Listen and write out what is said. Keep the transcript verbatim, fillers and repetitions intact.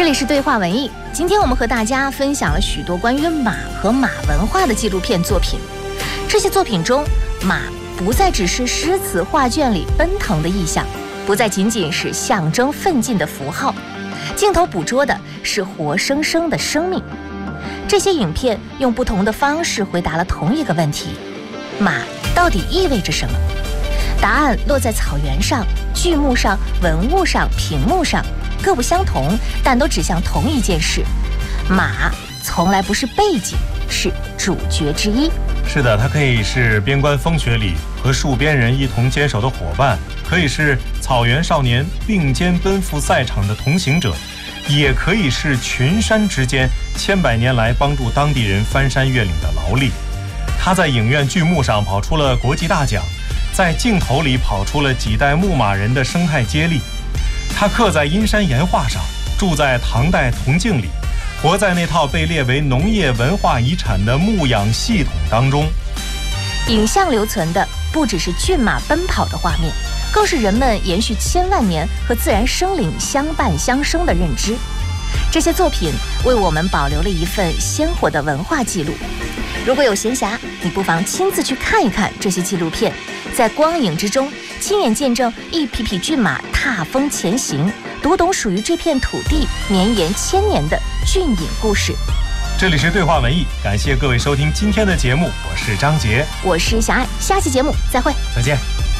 这里是对话文艺，今天我们和大家分享了许多关于马和马文化的纪录片作品。这些作品中，马不再只是诗词画卷里奔腾的意象，不再仅仅是象征奋进的符号，镜头捕捉的是活生生的生命。这些影片用不同的方式回答了同一个问题：马到底意味着什么？答案落在草原上、剧目上、文物上、屏幕上，各不相同，但都指向同一件事：马从来不是背景，是主角之一。 是的，它可以是边关风雪里和戍边人一同坚守的伙伴，可以是草原少年并肩奔赴赛场的同行者，也可以是群山之间千百年来帮助当地人翻山越岭的劳力。他在影院剧目上跑出了国际大奖，在镜头里跑出了几代牧马人的生态接力。他刻在阴山岩画上，住在唐代铜镜里，活在那套被列为农业文化遗产的牧养系统当中。 影像留存的不只是骏马奔跑的画面，更是人们延续千万年和自然生灵相伴相生的认知。这些作品为我们保留了一份鲜活的文化记录。如果有闲暇，你不妨亲自去看一看这些纪录片，在光影之中亲眼见证一匹匹骏马踏风前行，读懂属于这片土地绵延千年的骏隐故事。 这里是对话文艺，感谢各位收听今天的节目，我是张杰， 我是小爱，下期节目再会， 再见。